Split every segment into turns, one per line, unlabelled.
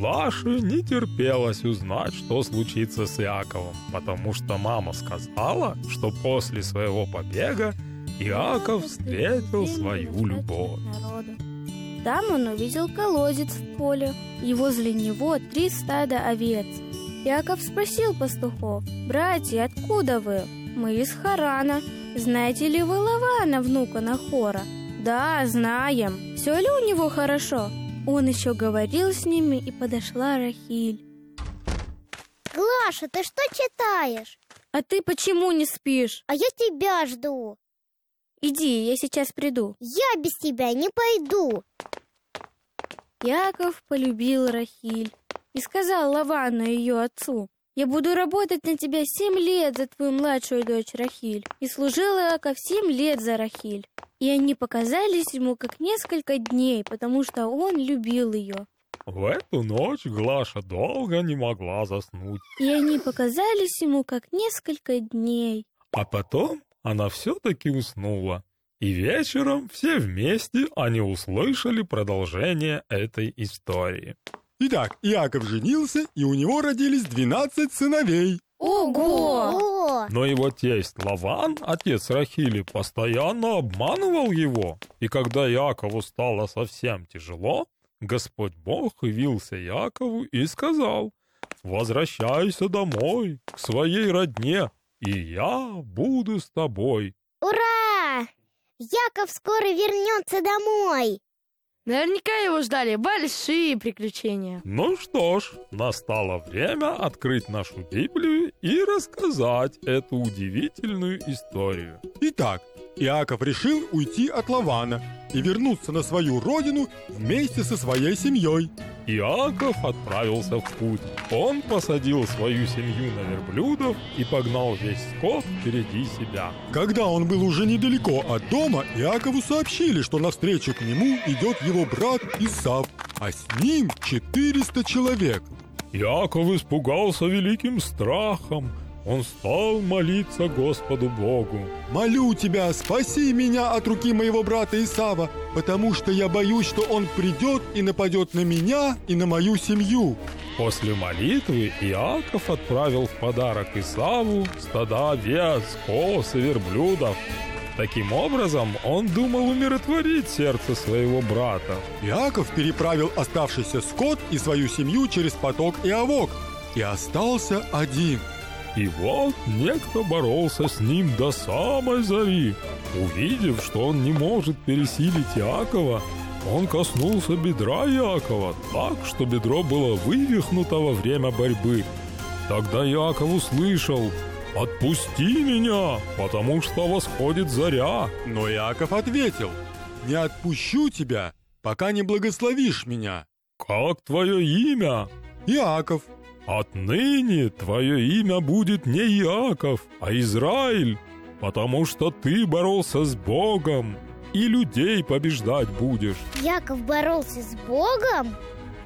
Глаше не терпелось узнать, что случится с Иаковом, потому что мама сказала, что после своего побега Иаков встретил свою любовь.
Там он увидел колодец в поле, и возле него 3 стада овец. Иаков спросил пастухов: «Братья, откуда вы?» «Мы из Харана. Знаете ли вы Лавана, внука Нахора?» «Да, знаем. Все ли у него хорошо?» Он еще говорил с ними, и подошла Рахиль.
Глаша, ты что читаешь?
«А ты почему не спишь?»
А я тебя жду.
«Иди, я сейчас приду».
Я без тебя не пойду.
Иаков полюбил Рахиль и сказал Лавану, ее отцу: «Я буду работать на тебя 7 лет за твою младшую дочь Рахиль». И служил Иаков 7 лет за Рахиль. И они показались ему как несколько дней, потому что он любил ее.
В эту ночь Глаша долго не могла заснуть.
И они показались ему как несколько дней.
А потом она все-таки уснула. И вечером все вместе они услышали продолжение этой истории.
Итак, Иаков женился, и у него родились 12 сыновей.
Ого!
О,
Но его тесть Лаван, отец Рахили, постоянно обманывал его. И когда Иакову стало совсем тяжело, Господь Бог явился Иакову и сказал: «Возвращайся домой, к своей родне, и я буду с тобой».
ура! Яков скоро вернется домой.
Наверняка его ждали большие приключения.
Ну что ж, настало время открыть нашу Библию и рассказать эту удивительную историю.
Итак, Иаков решил уйти от Лавана и вернуться на свою родину вместе со своей семьей.
Иаков отправился в путь. Он посадил свою семью на верблюдов и погнал весь скот впереди себя.
Когда он был уже недалеко от дома, Иакову сообщили, что навстречу к нему идет его брат Исав, а с ним 400 человек.
Иаков испугался великим страхом. Он стал молиться Господу Богу.
«Молю тебя, спаси меня от руки моего брата Исава, потому что я боюсь, что он придет и нападет на меня и на мою семью».
После молитвы Иаков отправил в подарок Исаву стада овец, коз и верблюдов. Таким образом, он думал умиротворить сердце своего брата.
Иаков переправил оставшийся скот и свою семью через поток Иавок и остался один.
И вот некто боролся с ним до самой зари. Увидев, что он не может пересилить Иакова, он коснулся бедра Иакова так, что бедро было вывихнуто во время борьбы. Тогда Иаков услышал: «Отпусти меня, потому что восходит заря».
Но Иаков ответил: «Не отпущу тебя, пока не благословишь меня».
«Как твое имя?»
«Иаков».
«Отныне твое имя будет не Иаков, а Израиль, потому что ты боролся с Богом, и людей побеждать будешь».
Яков боролся с Богом?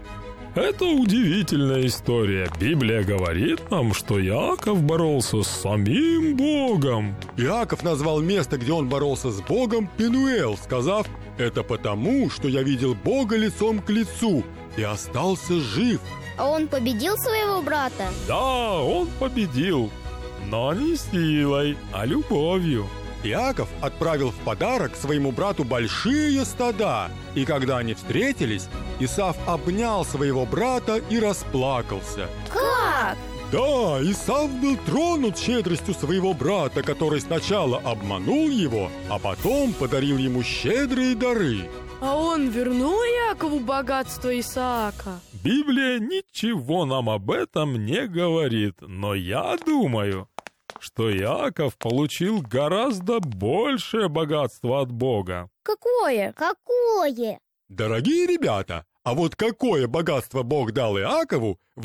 Это удивительная история. Библия говорит нам, что Иаков боролся с самим Богом.
Иаков назвал место, где он боролся с Богом, Пенуэл, сказав: «Это потому, что я видел Бога лицом к лицу и остался жив».
А он победил своего брата?
Да, он победил, но не силой, а любовью.
Иаков отправил в подарок своему брату большие стада, и когда они встретились, Исав обнял своего брата и расплакался.
Как?
Да, Исав был тронут щедростью своего брата, который сначала обманул его, а потом подарил ему щедрые дары.
А он вернул Якову богатство Исаака?
Библия ничего нам об этом не говорит, но я думаю, что Иаков получил гораздо большее богатство от Бога.
Какое?
Какое?
Дорогие ребята, а вот какое богатство Бог дал Иакову,